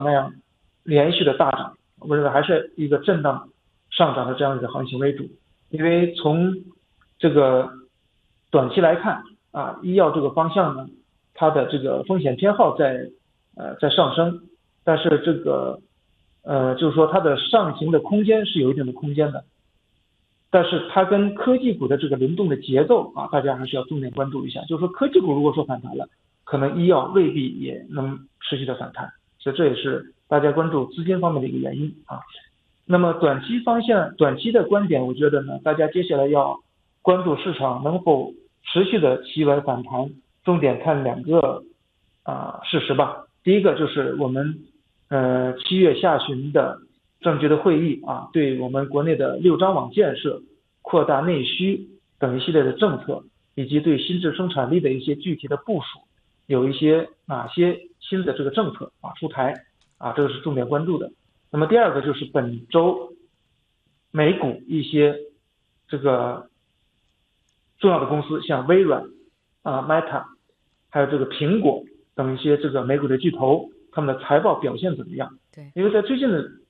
那样连续的大涨，我认为还是一个震荡上涨的这样一个行情为主。因为从这个短期来看医药这个方向呢，它的这个风险偏好在上升，但是这个就是说它的上行的空间是有一定的空间的，但是它跟科技股的这个轮动的节奏大家还是要重点关注一下。就是说科技股如果说反弹了，可能医药未必也能持续的反弹，所以这也是大家关注资金方面的一个原因那么短期的观点，我觉得呢，大家接下来要关注市场能否持续的企稳反弹，重点看两个事实吧。第一个就是我们7月下旬的政局的会议对我们国内的6张网建设、扩大内需等一系列的政策，以及对新质生产力的一些具体的部署，有一些哪些新的这个政策出台这个是重点关注的。那么第二个就是本周美股一些这个重要的公司，像微软Meta 还有这个苹果等一些这个美股的巨头，他们的财报表现怎么样？ 对， 因为在最近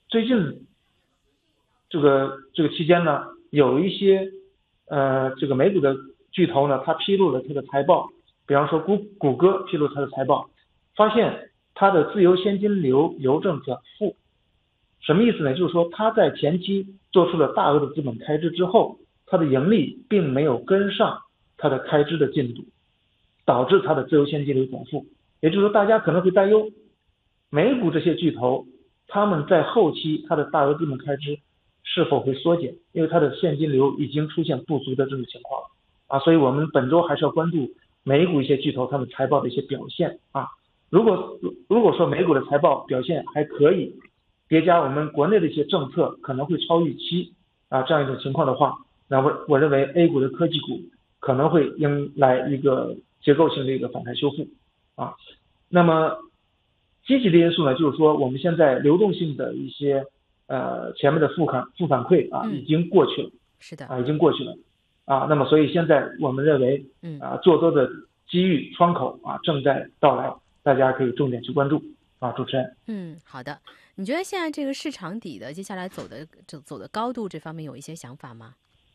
这个期间呢，有一些这个美股的巨头呢，它披露了它的财报，比方说谷歌披露它的财报，发现它的自由现金流邮政转负。什么意思呢？就是说它在前期做出了大额的资本开支之后，它的盈利并没有跟上它的开支的进度，导致它的自由现金流转负。也就是说，大家可能会担忧美股这些巨头他们在后期它的大额资本开支是否会缩减，因为它的现金流已经出现不足的这种情况了所以我们本周还是要关注美股一些巨头他们财报的一些表现如果说美股的财报表现还可以，叠加我们国内的一些政策可能会超预期这样一种情况的话，那我认为 A 股的科技股可能会迎来一个结构性的一个反弹修复那么积极的因素呢，就是说我们现在流动性的一些前面的负反馈已经过去了， 是的已经过去了那么所以现在我们认为做多的机遇窗口正在到来，大家可以重点去关注主持人。 好的。你觉得现在这个市场底的接下来走的高度这方面有一些想法吗？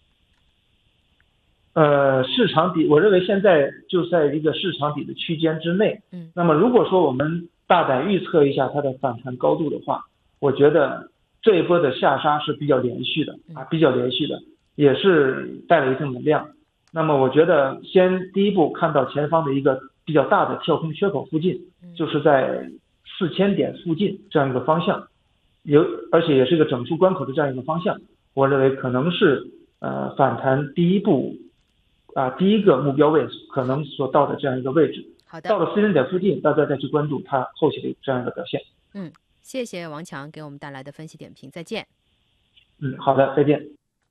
市场底，我认为现在就在一个市场底的区间之内。那么如果说我们大胆预测一下它的反弹高度的话，我觉得这一波的下杀是比较连续的也是带了一定的量。那么我觉得第一步看到前方的一个比较大的跳空缺口附近，就是在4000点附近这样一个方向，而且也是一个整数关口的这样一个方向，我认为可能是反弹第一步第一个目标位可能所到的这样一个位置。 好的， 到了4000点附近，大家再去关注它后期的这样一个表现。 谢谢王强给我们带来的分析点评，再见。 好的，再见。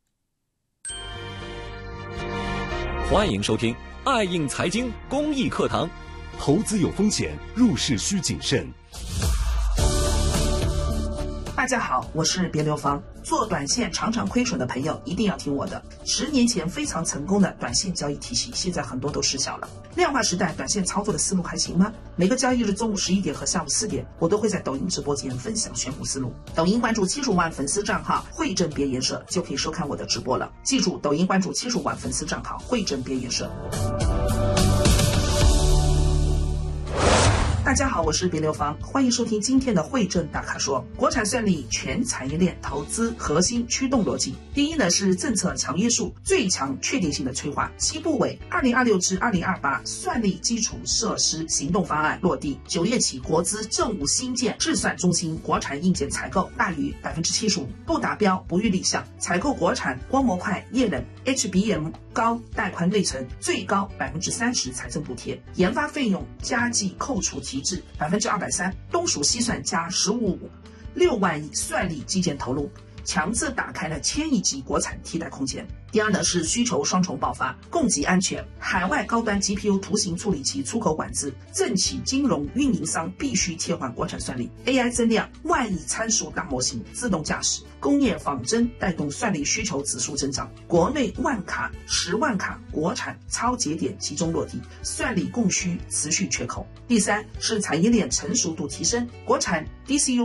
欢迎收听爱映财经公益课堂。 投资有风险，入市需谨慎。 大家好，我是别流芳。做短线常常亏损的朋友一定要听我的。10年前非常成功的短线交易体系，现在很多都失效了。量化时代短线操作的思路还行吗？每个交易日中午11点和下午4点，我都会在抖音直播间分享选股思路。抖音关注75万粉丝账号汇正别颜社就可以收看我的直播了。记住，抖音关注75万粉丝账号汇正别颜社。大家好，我是别流芳，欢迎收听今天的汇正大咖说。国产算力全产业链投资核心驱动逻辑，第一呢是政策强约束，最强确定性的催化。七部委2026至2028算力基础设施行动方案落地，9月起国资正五新建智算中心国产硬件采购大于75%，不达标不予立项。采购国产光模块、液冷、HBM 高带宽内存，最高30%财政补贴，研发费用加计扣除提质230%，东数西算加15.5%，6万亿算力基建投入。 强制打开了千亿级国产替代空间。第二呢是需求双重爆发，供给安全，海外高端 GPU 图形处理器出口管制，政企金融运营商必须切换国产算力。AI 增量，万亿参数大模型，自动驾驶，工业仿真带动算力需求指数增长，国内万卡、10万卡国产超节点集中落地，算力供需持续缺口。第三是产业链成熟度提升，国产 DCU